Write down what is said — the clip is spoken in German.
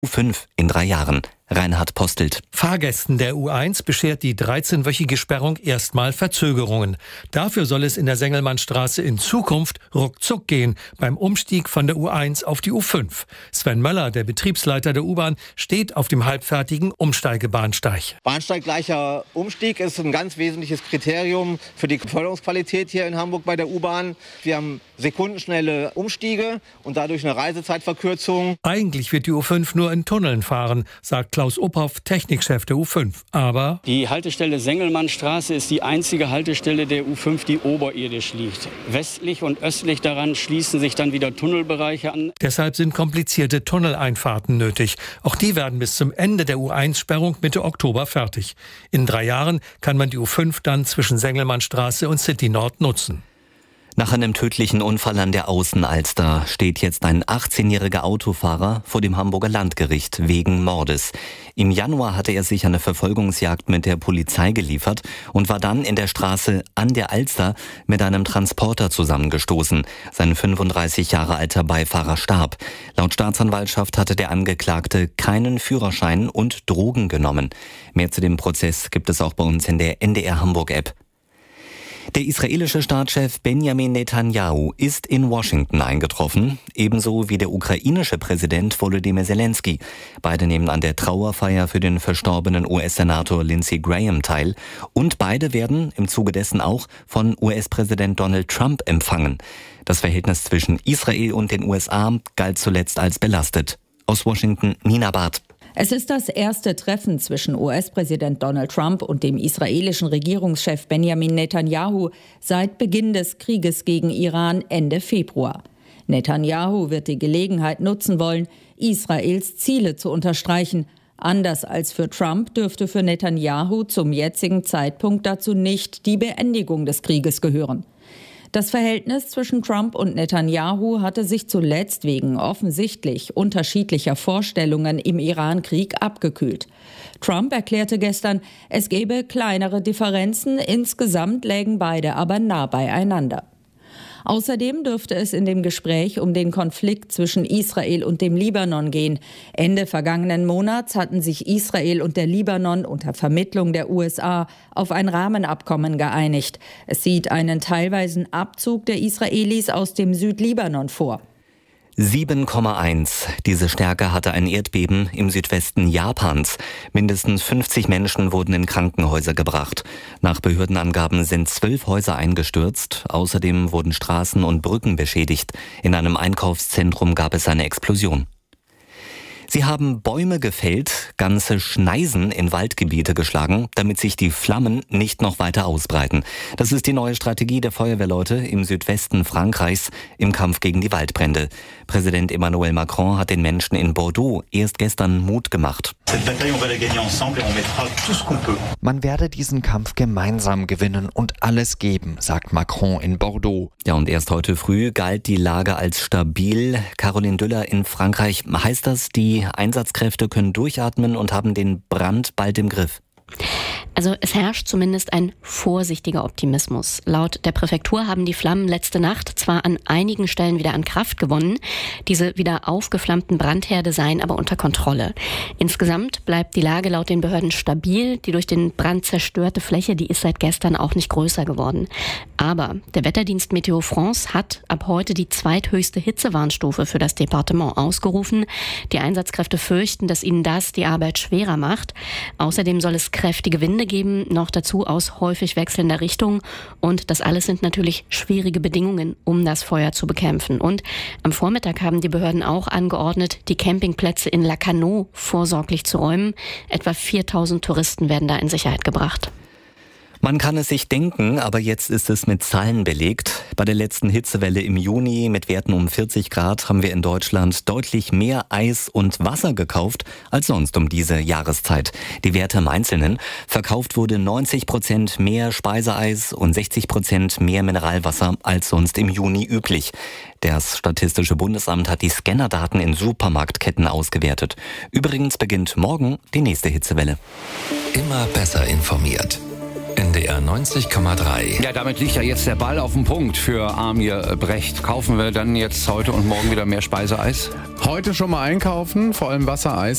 U5 in 3 Jahren. Reinhard Postelt. Fahrgästen der U1 beschert die 13-wöchige Sperrung erstmal Verzögerungen. Dafür soll es in der Sengelmannstraße in Zukunft ruckzuck gehen beim Umstieg von der U1 auf die U5. Sven Möller, der Betriebsleiter der U-Bahn, steht auf dem halbfertigen Umsteigebahnsteig. Bahnsteiggleicher Umstieg ist ein ganz wesentliches Kriterium für die Beförderungsqualität hier in Hamburg bei der U-Bahn. Wir haben sekundenschnelle Umstiege und dadurch eine Reisezeitverkürzung. Eigentlich wird die U5 nur in Tunneln fahren, sagt Klaus Uphoff, Technikchef der U5. Aber die Haltestelle Sengelmannstraße ist die einzige Haltestelle der U5, die oberirdisch liegt. Westlich und östlich daran schließen sich dann wieder Tunnelbereiche an. Deshalb sind komplizierte Tunneleinfahrten nötig. Auch die werden bis zum Ende der U1-Sperrung Mitte Oktober fertig. In 3 Jahren kann man die U5 dann zwischen Sengelmannstraße und City Nord nutzen. Nach einem tödlichen Unfall an der Außenalster steht jetzt ein 18-jähriger Autofahrer vor dem Hamburger Landgericht wegen Mordes. Im Januar hatte er sich eine Verfolgungsjagd mit der Polizei geliefert und war dann in der Straße an der Alster mit einem Transporter zusammengestoßen. Sein 35 Jahre alter Beifahrer starb. Laut Staatsanwaltschaft hatte der Angeklagte keinen Führerschein und Drogen genommen. Mehr zu dem Prozess gibt es auch bei uns in der NDR Hamburg-App. Der israelische Staatschef Benjamin Netanyahu ist in Washington eingetroffen, ebenso wie der ukrainische Präsident Volodymyr Zelensky. Beide nehmen an der Trauerfeier für den verstorbenen US-Senator Lindsey Graham teil und beide werden im Zuge dessen auch von US-Präsident Donald Trump empfangen. Das Verhältnis zwischen Israel und den USA galt zuletzt als belastet. Aus Washington, Nina Barth. Es ist das erste Treffen zwischen US-Präsident Donald Trump und dem israelischen Regierungschef Benjamin Netanyahu seit Beginn des Krieges gegen Iran Ende Februar. Netanyahu wird die Gelegenheit nutzen wollen, Israels Ziele zu unterstreichen. Anders als für Trump dürfte für Netanyahu zum jetzigen Zeitpunkt dazu nicht die Beendigung des Krieges gehören. Das Verhältnis zwischen Trump und Netanyahu hatte sich zuletzt wegen offensichtlich unterschiedlicher Vorstellungen im Iran-Krieg abgekühlt. Trump erklärte gestern, es gebe kleinere Differenzen, insgesamt lägen beide aber nah beieinander. Außerdem dürfte es in dem Gespräch um den Konflikt zwischen Israel und dem Libanon gehen. Ende vergangenen Monats hatten sich Israel und der Libanon unter Vermittlung der USA auf ein Rahmenabkommen geeinigt. Es sieht einen teilweisen Abzug der Israelis aus dem Südlibanon vor. 7,1. Diese Stärke hatte ein Erdbeben im Südwesten Japans. Mindestens 50 Menschen wurden in Krankenhäuser gebracht. Nach Behördenangaben sind 12 Häuser eingestürzt. Außerdem wurden Straßen und Brücken beschädigt. In einem Einkaufszentrum gab es eine Explosion. Sie haben Bäume gefällt, ganze Schneisen in Waldgebiete geschlagen, damit sich die Flammen nicht noch weiter ausbreiten. Das ist die neue Strategie der Feuerwehrleute im Südwesten Frankreichs im Kampf gegen die Waldbrände. Präsident Emmanuel Macron hat den Menschen in Bordeaux erst gestern Mut gemacht. Man werde diesen Kampf gemeinsam gewinnen und alles geben, sagt Macron in Bordeaux. Ja, und erst heute früh galt die Lage als stabil. Caroline Düller in Frankreich. Heißt das, die Einsatzkräfte können durchatmen und haben den Brand bald im Griff? Also es herrscht zumindest ein vorsichtiger Optimismus. Laut der Präfektur haben die Flammen letzte Nacht zwar an einigen Stellen wieder an Kraft gewonnen, diese wieder aufgeflammten Brandherde seien aber unter Kontrolle. Insgesamt bleibt die Lage laut den Behörden stabil. Die durch den Brand zerstörte Fläche, die ist seit gestern auch nicht größer geworden. Aber der Wetterdienst Meteo France hat ab heute die zweithöchste Hitzewarnstufe für das Departement ausgerufen. Die Einsatzkräfte fürchten, dass ihnen das die Arbeit schwerer macht. Außerdem soll es kräftige Winde geben, noch dazu aus häufig wechselnder Richtung. Und das alles sind natürlich schwierige Bedingungen, um das Feuer zu bekämpfen. Und am Vormittag haben die Behörden auch angeordnet, die Campingplätze in Lacanau vorsorglich zu räumen. Etwa 4000 Touristen werden da in Sicherheit gebracht. Man kann es sich denken, aber jetzt ist es mit Zahlen belegt. Bei der letzten Hitzewelle im Juni mit Werten um 40 Grad haben wir in Deutschland deutlich mehr Eis und Wasser gekauft als sonst um diese Jahreszeit. Die Werte im Einzelnen: verkauft wurde 90% mehr Speiseeis und 60% mehr Mineralwasser als sonst im Juni üblich. Das Statistische Bundesamt hat die Scannerdaten in Supermarktketten ausgewertet. Übrigens beginnt morgen die nächste Hitzewelle. Immer besser informiert. NDR 90,3. Ja, damit liegt ja jetzt der Ball auf dem Punkt für Amir Brecht. Kaufen wir dann jetzt heute und morgen wieder mehr Speiseeis? Heute schon mal einkaufen, vor allem Wassereis.